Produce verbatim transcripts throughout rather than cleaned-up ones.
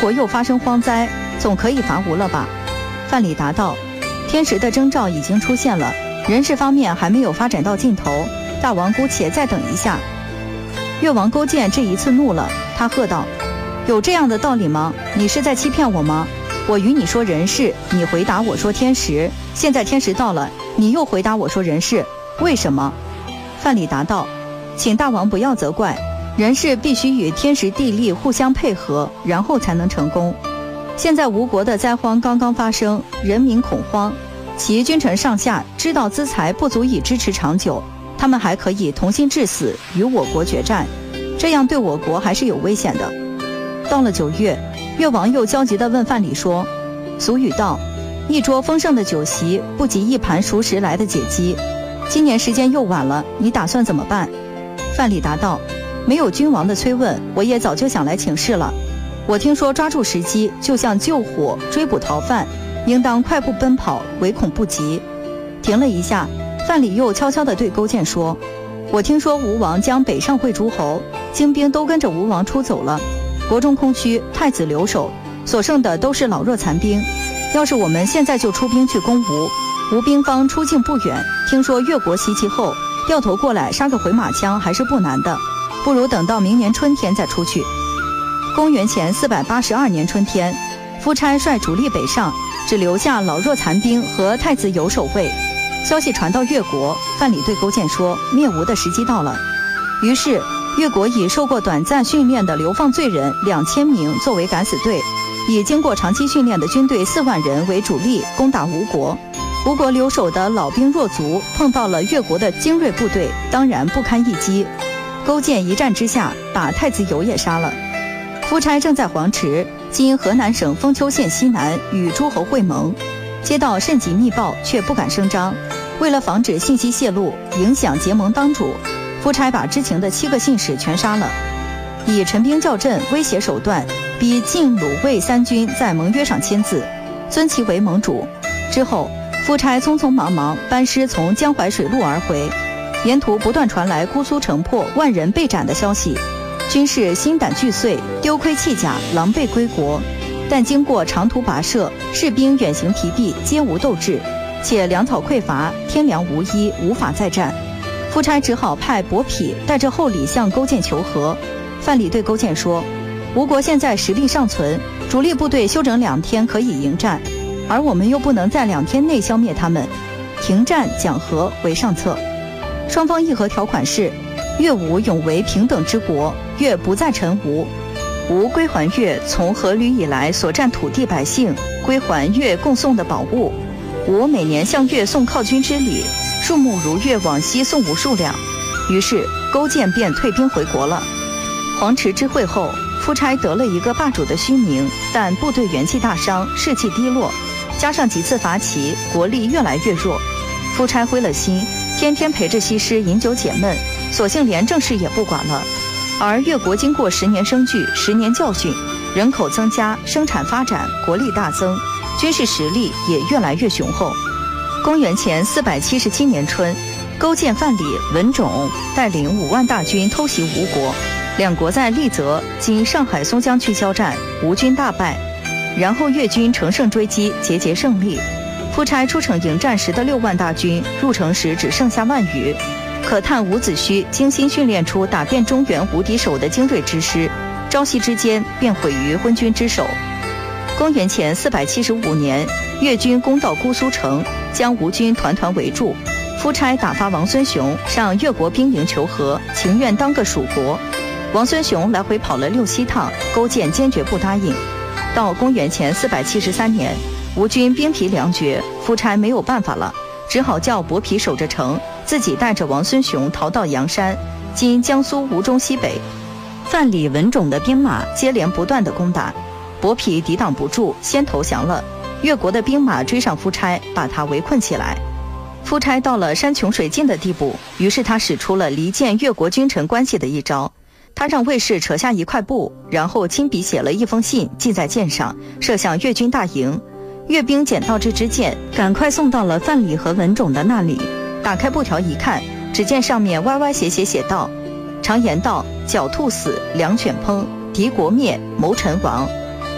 国又发生荒灾，总可以伐吴了吧？范蠡答道：天时的征兆已经出现了，人事方面还没有发展到尽头，大王姑且再等一下。越王勾践这一次怒了，他喝道：有这样的道理吗？你是在欺骗我吗？我与你说人事，你回答我说天时，现在天时到了，你又回答我说人事，为什么？范蠡答道：请大王不要责怪，人事必须与天时地利互相配合，然后才能成功。现在吴国的灾荒刚刚发生，人民恐慌，其君臣上下知道资财不足以支持长久，他们还可以同心致死，与我国决战，这样对我国还是有危险的。到了九月，越王又焦急地问范蠡说：俗语道，一桌丰盛的酒席不及一盘熟食来的解饥，今年时间又晚了，你打算怎么办？范蠡答道：没有君王的催问，我也早就想来请示了。我听说抓住时机就像救火追捕逃犯，应当快步奔跑，唯恐不及。停了一下，范蠡又悄悄地对勾践说：我听说吴王将北上会诸侯，精兵都跟着吴王出走了，国中空虚，太子留守，所剩的都是老弱残兵。要是我们现在就出兵去攻吴，吴兵方出境不远，听说越国袭击后，掉头过来杀个回马枪还是不难的，不如等到明年春天再出去。公元前四百八十二年春天，夫差率主力北上，只留下老弱残兵和太子有守卫。消息传到越国，范蠡对勾践说：灭吴的时机到了。于是越国以受过短暂训练的流放罪人两千名作为敢死队，以经过长期训练的军队四万人为主力攻打吴国。吴国留守的老兵弱卒碰到了越国的精锐部队，当然不堪一击。勾践一战之下，把太子友也杀了。夫差正在黄池（今河南省封丘县西南）与诸侯会盟，接到甚急密报，却不敢声张。为了防止信息泄露，影响结盟当主，夫差把知情的七个信使全杀了，以陈兵校阵、威胁手段，逼晋、鲁、卫三军在盟约上签字，尊其为盟主。之后，夫差匆匆忙忙班师从江淮水路而回，沿途不断传来姑苏城破、万人被斩的消息，军士心胆俱碎，丢盔弃甲，狼狈归国。但经过长途跋涉，士兵远行疲弊，皆无斗志，且粮草匮乏，天粮无依，无法再战。夫差只好派伯嚭带着厚礼向勾践求和。范蠡对勾践说：吴国现在实力尚存，主力部队休整两天可以迎战，而我们又不能在两天内消灭他们，停战讲和为上策。双方议和条款是：越吴永为平等之国，越不再臣吴，吴归还越从阖闾以来所占土地百姓，归还越供送的宝物。吴每年向越送犒军之礼，数目如越往昔送吴数量。于是勾践便退兵回国了。黄池之会后，夫差得了一个霸主的虚名，但部队元气大伤，士气低落，加上几次伐齐，国力越来越弱。夫差灰了心，天天陪着西施饮酒解闷，索性连正事也不管了。而越国经过十年生聚，十年教训，人口增加，生产发展，国力大增，军事实力也越来越雄厚。公元前四百七十七年春，勾践、范蠡、文种带领五万大军偷袭吴国，两国在丽泽（今上海松江区）交战，吴军大败。然后越军乘胜追击，节节胜利。夫差出城迎战时的六万大军，入城时只剩下万余。可叹伍子胥精心训练出打遍中原无敌手的精锐之师，朝夕之间便毁于昏君之手。公元前四百七十五年，越军攻到姑苏城，将吴军团团围住。夫差打发王孙雄上越国兵营求和，情愿当个蜀国。王孙雄来回跑了六七趟，勾践坚决不答应。到公元前四百七十三年，吴军兵疲粮绝，夫差没有办法了，只好叫伯嚭守着城，自己带着王孙雄逃到阳山（今江苏吴中西北）。范蠡、文种的兵马接连不断的攻打，伯嚭抵挡不住，先投降了。越国的兵马追上夫差，把他围困起来。夫差到了山穷水尽的地步，于是他使出了离间越国君臣关系的一招。他让卫士扯下一块布，然后亲笔写了一封信，系在箭上，射向越军大营。越兵捡到这支箭，赶快送到了范蠡和文种的那里。打开布条一看，只见上面歪歪斜斜写道：常言道，狡兔死，良犬烹，敌国灭，谋臣亡。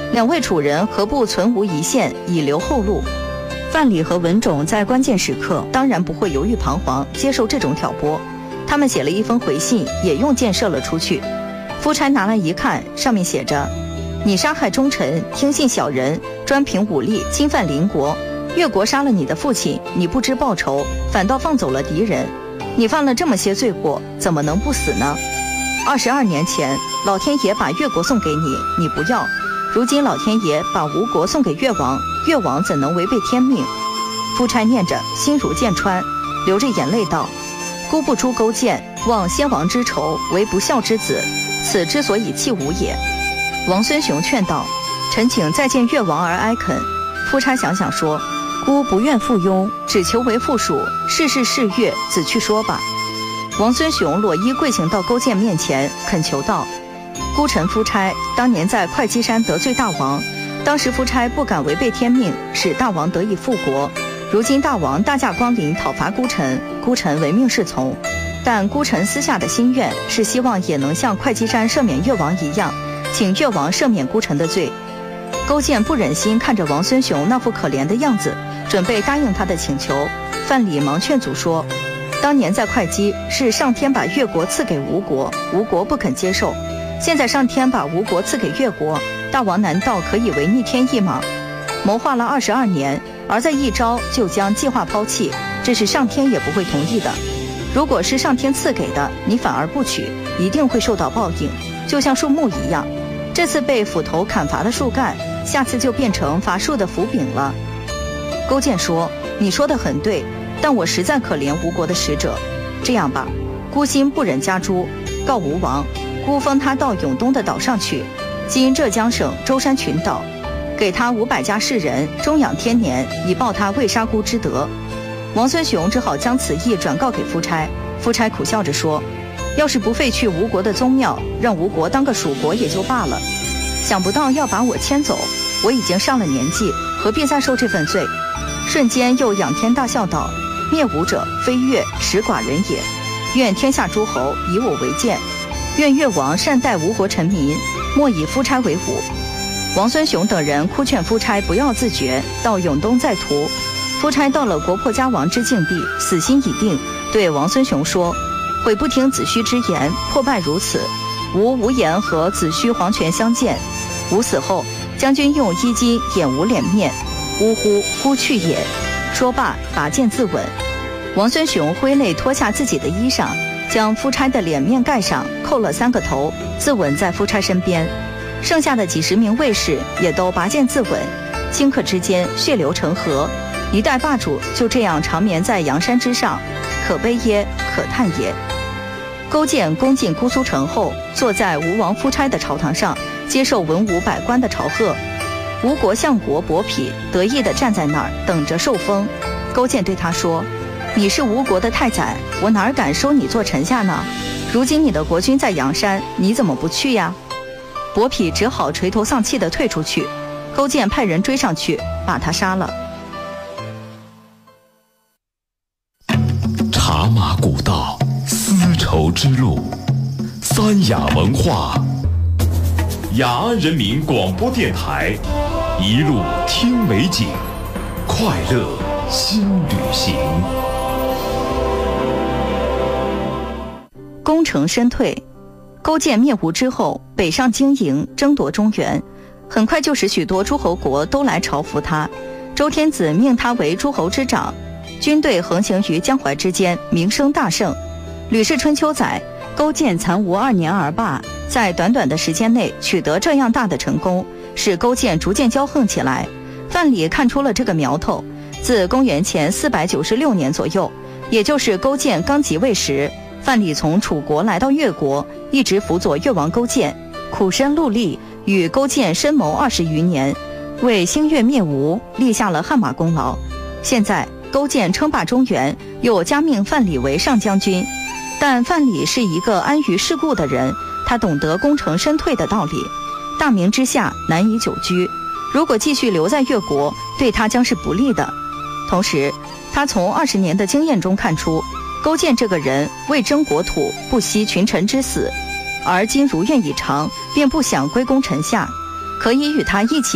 两位楚人何不存无一线，以留后路？范蠡和文种在关键时刻当然不会犹豫彷徨，接受这种挑拨。他们写了一封回信，也用箭射了出去。夫差拿来一看，上面写着：你杀害忠臣，听信小人，专凭武力侵犯邻国。越国杀了你的父亲，你不知报仇，反倒放走了敌人。你犯了这么些罪过，怎么能不死呢？二十二年前，老天爷把越国送给你，你不要；如今老天爷把吴国送给越王，越王怎能违背天命？夫差念着，心如剑穿，流着眼泪道：孤不诛勾践，忘先王之仇，为不孝之子，此之所以弃吾也。王孙雄劝道：臣请再见越王而哀恳。夫差想想说：孤不愿附庸，只求为附属，事事是越，子去说吧。王孙雄裸衣跪行到勾践面前，恳求道：孤臣夫差当年在会稽山得罪大王，当时夫差不敢违背天命，使大王得以复国。如今大王大驾光临讨伐孤臣，孤臣唯命是从。但孤臣私下的心愿是希望也能像会稽山赦免越王一样，请越王赦免孤臣的罪。勾践不忍心看着王孙雄那副可怜的样子，准备答应他的请求。范蠡忙劝阻说：当年在会稽是上天把越国赐给吴国，吴国不肯接受，现在上天把吴国赐给越国，大王难道可以违逆天意吗？谋划了二十二年，而在一朝就将计划抛弃，这是上天也不会同意的。如果是上天赐给的，你反而不取，一定会受到报应，就像树木一样，这次被斧头砍伐的树干，下次就变成伐树的斧柄了。勾践说：你说得很对，但我实在可怜吴国的使者。这样吧，孤心不忍加诛，告吴王，孤封他到永东的岛上去，今浙江省舟山群岛，给他五百家士人，终养天年，以报他未杀孤之德。王孙雄只好将此意转告给夫差。夫差苦笑着说：要是不废去吴国的宗庙，让吴国当个属国也就罢了，想不到要把我迁走，我已经上了年纪，何必再受这份罪？瞬间又仰天大笑道：灭吴者，非越，使寡人也。愿天下诸侯以我为鉴，愿越王善待吴国臣民，莫以夫差为伍。王孙雄等人哭劝夫差不要自绝，到永东再图。夫差到了国破家亡之境地，死心已定，对王孙雄说：悔不听子虚之言，破败如此，吾无颜和子虚黄泉相见。吾死后，将军用衣襟掩吾脸面，呜呼，孤去也。说罢，拔剑自刎。王孙雄挥泪脱下自己的衣裳，将夫差的脸面盖上，扣了三个头，自刎在夫差身边。剩下的几十名卫士也都拔剑自刎，顷刻之间血流成河，一代霸主就这样长眠在阳山之上，可悲耶，可叹耶。勾践攻进姑苏城后，坐在吴王夫差的朝堂上，接受文武百官的朝贺。吴国相国伯嚭得意地站在那儿等着受封。勾践对他说：你是吴国的太宰，我哪敢收你做臣下呢？如今你的国君在阳山，你怎么不去呀？伯嚭只好垂头丧气地退出去。勾践派人追上去，把他杀了。 茶马古道，丝绸之路，三雅文化，雅安人民广播电台，一路听美景，快乐新旅行。 功成身退。勾践灭吴之后，北上经营，争夺中原，很快就使许多诸侯国都来朝服他。周天子命他为诸侯之长，军队横行于江淮之间，名声大盛。《吕氏春秋》载，勾践残吴二年而罢，在短短的时间内取得这样大的成功，使勾践逐渐骄横起来。范蠡看出了这个苗头，自公元前四百九十六年左右，也就是勾践刚即位时，范蠡从楚国来到越国，一直辅佐越王勾践，苦身戮力，与勾践深谋二十余年，为兴越灭吴立下了汗马功劳。现在勾践称霸中原，又加命范蠡为上将军，但范蠡是一个安于世故的人，他懂得功成身退的道理，大名之下难以久居，如果继续留在越国，对他将是不利的。同时他从二十年的经验中看出，勾践这个人为争国土，不惜群臣之死，而今如愿以偿，便不想归功臣下。 可以与他一起